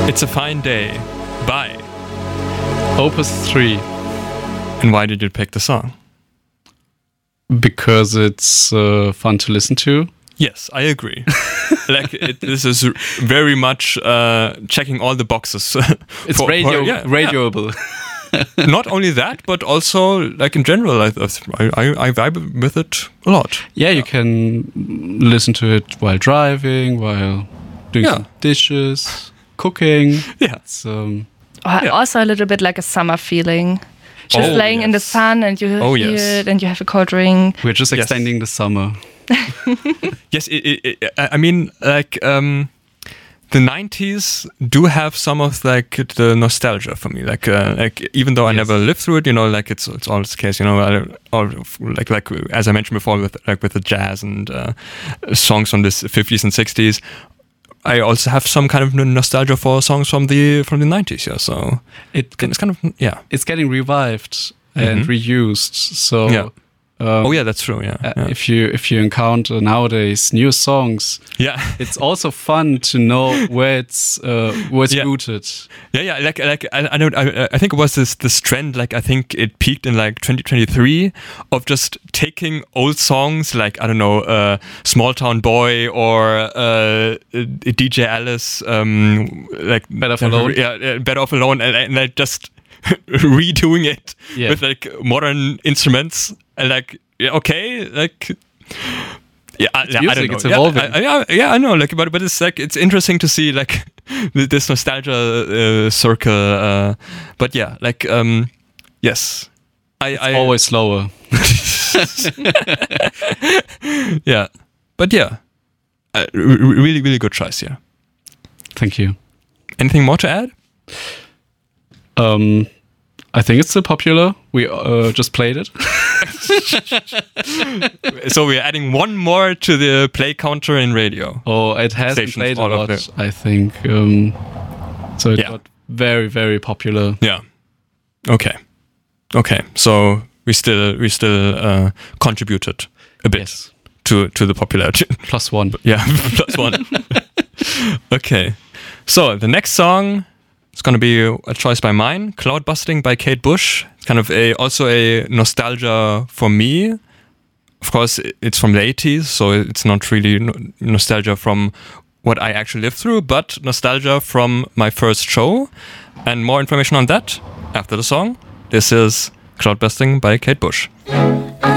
It's a Fine Day by Opus 3. And why did you pick the song? Because it's fun to listen to. Yes, I agree. This is very much checking all the boxes. It's radioable. Not only that, but also like in general, I vibe with it a lot. Yeah, you can listen to it while driving, while doing some dishes, cooking. Yeah. It's, also a little bit like a summer feeling. Just laying in the sun and you hear it and you have a cold drink. We're just extending the summer. Yes, I mean, like the 90s do have some of like the nostalgia for me. Like even though I never lived through it, you know, like it's always the case, you know, like as I mentioned before with the jazz and songs from the 50s and 60s. I also have some kind of nostalgia for songs from the 90s, yeah. So it's kind of it's getting revived and reused. So that's true. If you encounter nowadays new songs, it's also fun to know where it's rooted. Yeah. Like I think it was this trend. Like I think it peaked in like 2023 of just taking old songs like I don't know, Small Town Boy or DJ Alice, like Better Off Alone. Better Off Alone, and like just redoing it with like modern instruments and like I don't know. It's evolving. I know. Like, but it's like it's interesting to see like this nostalgia circle. But yeah, like yes, I always slower. Yeah, but yeah, really, really good choice here. Thank you. Anything more to add? I think it's still popular. We just played it. So we're adding one more to the play counter in radio. Oh, it hasn't played a lot, I think. So it got very, very popular. Yeah. Okay. So we still contributed a bit to the popularity. +1. Yeah, +1. Okay. So the next song is going to be a choice by mine, Cloud Busting by Kate Bush. It's kind of also a nostalgia for me. Of course, it's from the 80s, so it's not really nostalgia from what I actually lived through, but nostalgia from my first show. And more information on that after the song. This is Cloud Busting by Kate Bush.